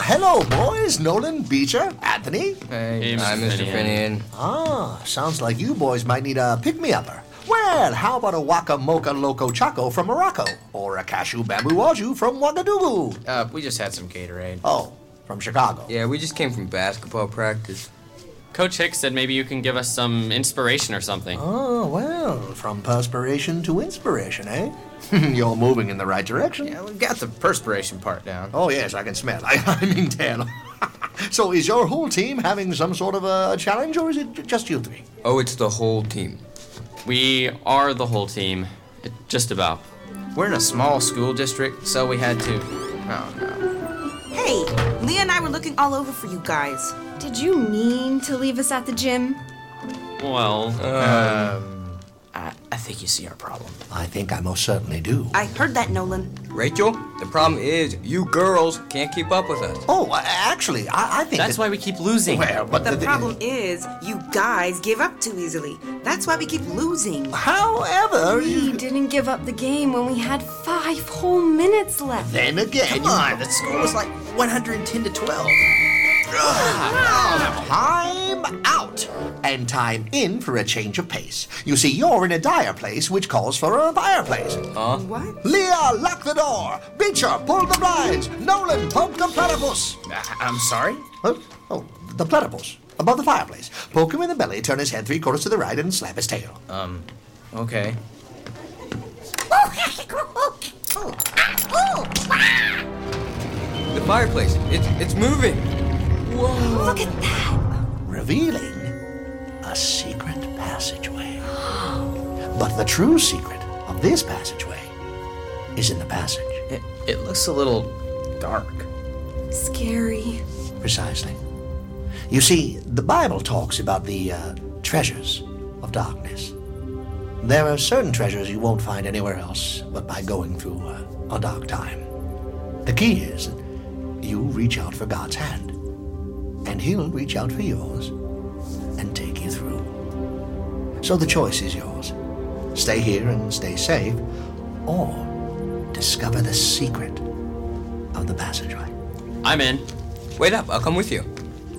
hello, boys. Nolan, Beecher, Anthony. Hey, I'm Mr. Finian. Sounds like you boys might need a pick-me-upper. Well, how about a Waka Mocha Loco Choco from Morocco? Or a Cashew Bamboo Waju from Ouagadougou? We just had some Gatorade. Oh, from Chicago. Yeah, we just came from basketball practice. Coach Hicks said maybe you can give us some inspiration or something. Oh, well, from perspiration to inspiration, eh? You're moving in the right direction. Yeah, we've got the perspiration part down. Oh, yes, I can smell. I mean, tell. So is your whole team having some sort of a challenge, or is it just you three? Oh, it's the whole team. We are the whole team. Just about. We're in a small school district, so we had to... Oh, no. Hey, Leah and I were looking all over for you guys. Did you mean to leave us at the gym? Well, I think you see our problem. I think I most certainly do. I heard that, Nolan. Rachel, the problem is you girls can't keep up with us. Oh, actually, I think that's why we keep losing. Well, but The problem is, you guys give up too easily. That's why we keep losing. However, We didn't give up the game when we had 5 whole minutes left. then again, Come on, the score was like 110 to 12. Time out. And time in for a change of pace. You see, you're in a dire place, which calls for a fireplace. What? Leah, lock the door. Beecher, pull the blinds. Nolan, poke the platypus. I'm sorry? Huh? Oh, the platypus. Above the fireplace. Poke him in the belly, turn his head 3/4 to the right, and slap his tail. Okay. The fireplace, it's moving. Look at that. Revealing a secret passageway. But the true secret of this passageway is in the passage. It looks a little dark. Scary. Precisely. You see, the Bible talks about the treasures of darkness. There are certain treasures you won't find anywhere else but by going through a dark time. The key is you reach out for God's hand, and He'll reach out for yours and take you through. So the choice is yours. Stay here and stay safe, or discover the secret of the passageway. I'm in. Wait up, I'll come with you.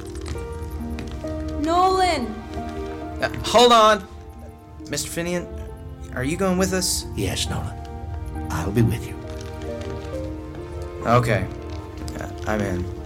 Nolan! Hold on. Mr. Finian, are you going with us? Yes, Nolan. I'll be with you. Okay. I'm in.